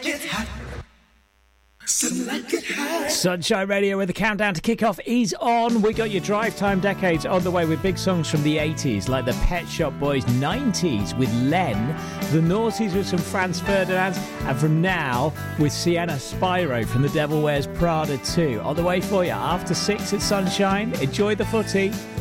Sunshine Radio, where the countdown to kick off is on. We got your drive time decades on the way with big songs from the 80s, like the Pet Shop Boys 90s with Len, the Naughties with some Franz Ferdinand, and from now with Sienna Spyro from The Devil Wears Prada 2. On the way for you after 6 at Sunshine. Enjoy the footy.